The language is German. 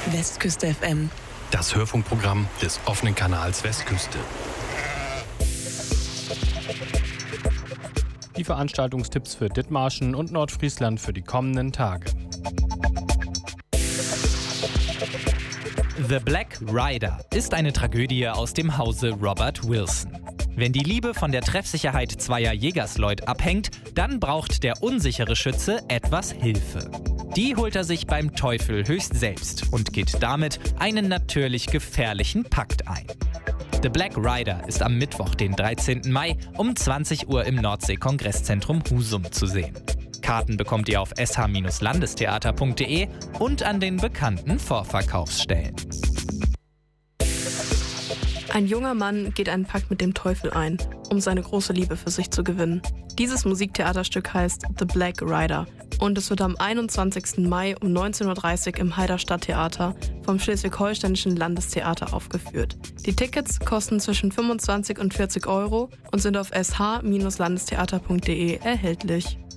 Westküste FM. Das Hörfunkprogramm des offenen Kanals Westküste. Die Veranstaltungstipps für Dithmarschen und Nordfriesland für die kommenden Tage. The Black Rider ist eine Tragödie aus dem Hause Robert Wilson. Wenn die Liebe von der Treffsicherheit zweier Jägersleut abhängt, dann braucht der unsichere Schütze etwas Hilfe. Die holt er sich beim Teufel höchst selbst und geht damit einen natürlich gefährlichen Pakt ein. The Black Rider ist am Mittwoch, den 13. Mai um 20 Uhr im Nordsee-Kongresszentrum Husum zu sehen. Karten bekommt ihr auf sh-landestheater.de und an den bekannten Vorverkaufsstellen. Ein junger Mann geht einen Pakt mit dem Teufel ein, um seine große Liebe für sich zu gewinnen. Dieses Musiktheaterstück heißt The Black Rider und es wird am 21. Mai um 19.30 Uhr im Heiderstadttheater vom Schleswig-Holsteinischen Landestheater aufgeführt. Die Tickets kosten zwischen 25 und 40 € und sind auf sh-landestheater.de erhältlich.